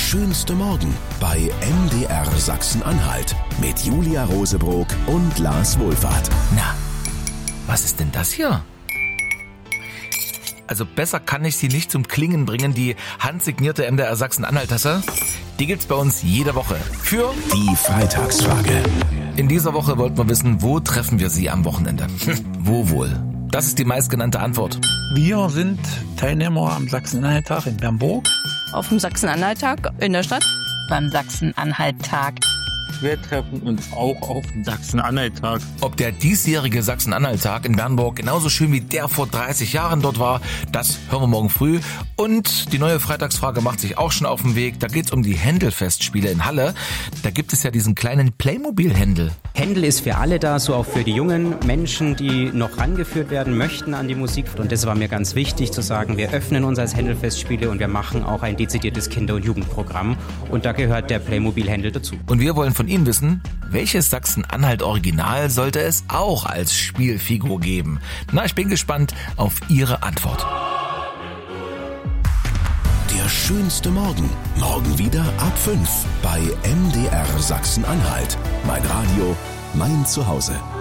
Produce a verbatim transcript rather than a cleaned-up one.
schönste Morgen bei M D R Sachsen-Anhalt mit Julia Rosebrock und Lars Wohlfahrt. Na, was ist denn das hier? Also besser kann ich sie nicht zum Klingen bringen, die handsignierte M D R Sachsen-Anhalt-Tasse. Die gibt's bei uns jede Woche für die Freitagsfrage. In dieser Woche wollten wir wissen, wo treffen wir Sie am Wochenende? Hm, wo wohl? Das ist die meistgenannte Antwort. Wir sind Teilnehmer am Sachsen-Anhalt-Tag in Bernburg. Auf dem Sachsen-Anhalt-Tag in der Stadt. Beim Sachsen-Anhalt-Tag. Wir treffen uns auch auf dem Sachsen-Anhalt-Tag. Ob der diesjährige Sachsen-Anhalt-Tag in Bernburg genauso schön wie der vor dreißig Jahren dort war, das hören wir morgen früh. Und die neue Freitagsfrage macht sich auch schon auf den Weg. Da geht's um die Händel-Festspiele in Halle. Da gibt es ja diesen kleinen Playmobil-Händel. Händel ist für alle da, so auch für die jungen Menschen, die noch rangeführt werden möchten an die Musik. Und das war mir ganz wichtig zu sagen, wir öffnen uns als Händel-Festspiele und wir machen auch ein dezidiertes Kinder- und Jugendprogramm. Und da gehört der Playmobil-Händel dazu. Und wir wollen von Ihnen wissen, welches Sachsen-Anhalt-Original sollte es auch als Spielfigur geben? Na, ich bin gespannt auf Ihre Antwort. Der schönste Morgen. Morgen wieder ab fünf bei M D R Sachsen-Anhalt. Mein Radio, mein Zuhause.